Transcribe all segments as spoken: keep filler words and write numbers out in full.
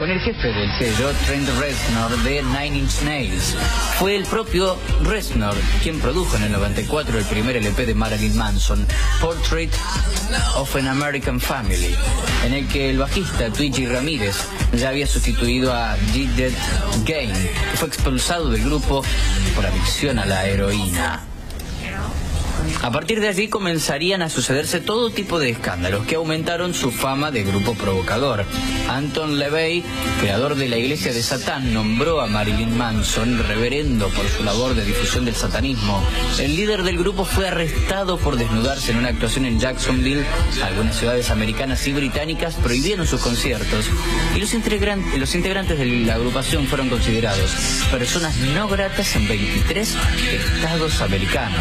con el jefe del sello, Trent Reznor, de Nine Inch Nails. Fue el propio Reznor quien produjo en el noventa y cuatro el primer L P de Marilyn Manson, Portrait of an American Family, en el que el bajista Twiggy Ramírez ya había sustituido a G. Dead Game, que fue expulsado del grupo por adicción a la heroína. A partir de allí comenzarían a sucederse todo tipo de escándalos que aumentaron su fama de grupo provocador. Anton LaVey, creador de la Iglesia de Satán, nombró a Marilyn Manson reverendo por su labor de difusión del satanismo. El líder del grupo fue arrestado por desnudarse en una actuación en Jacksonville. Algunas ciudades americanas y británicas prohibieron sus conciertos y los integrantes, los integrantes de la agrupación fueron considerados personas no gratas en veintitrés estados americanos.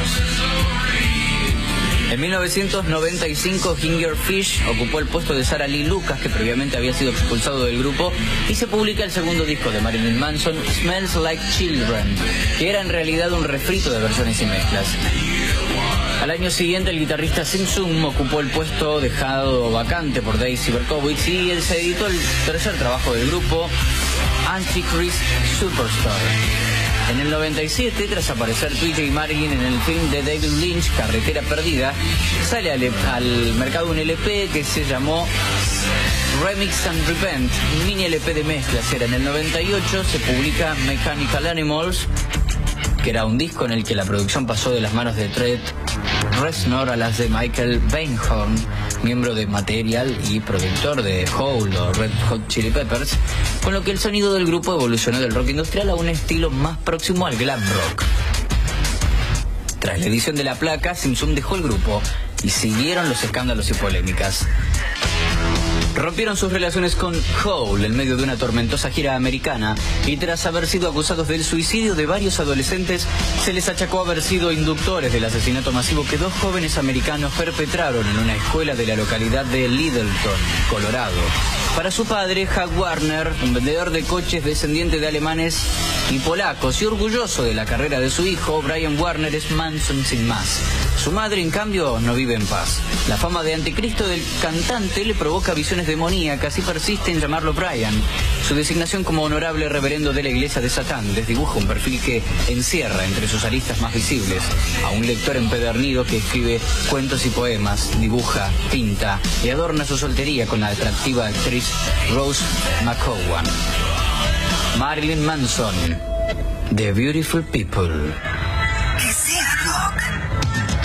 En mil novecientos noventa y cinco, Ginger Fish ocupó el puesto de Sarah Lee Lucas, que previamente había sido expulsado del grupo, y se publica el segundo disco de Marilyn Manson, Smells Like Children, que era en realidad un refrito de versiones y mezclas. Al año siguiente, el guitarrista Sim Sum ocupó el puesto dejado vacante por Daisy Berkowitz y él se editó el tercer trabajo del grupo, Antichrist Superstar. En el noventa y siete, tras aparecer Twiggy y Marilyn en el film de David Lynch, Carretera Perdida, sale al, al mercado un L P que se llamó Remix and Repent, un mini L P de mezclas. Era en el noventa y ocho, se publica Mechanical Animals, que era un disco en el que la producción pasó de las manos de Trent Reznor a las de Michael Beinhorn, miembro de Material y productor de Hole o Red Hot Chili Peppers, con lo que el sonido del grupo evolucionó del rock industrial a un estilo más próximo al glam rock. Tras la edición de la placa, Sim Sum dejó el grupo y siguieron los escándalos y polémicas. Rompieron sus relaciones con Hole en medio de una tormentosa gira americana y tras haber sido acusados del suicidio de varios adolescentes, se les achacó haber sido inductores del asesinato masivo que dos jóvenes americanos perpetraron en una escuela de la localidad de Littleton, Colorado. Para su padre, Hugh Warner, un vendedor de coches descendiente de alemanes y polacos y orgulloso de la carrera de su hijo, Brian Warner es Manson sin más. Su madre, en cambio, no vive en paz. La fama de anticristo del cantante le provoca visiones demoníacas y persiste en llamarlo Brian. Su designación como honorable reverendo de la Iglesia de Satán desdibuja un perfil que encierra entre sus aristas más visibles a un lector empedernido que escribe cuentos y poemas, dibuja, pinta y adorna su soltería con la atractiva actriz Rose McGowan. Marilyn Manson, The Beautiful People.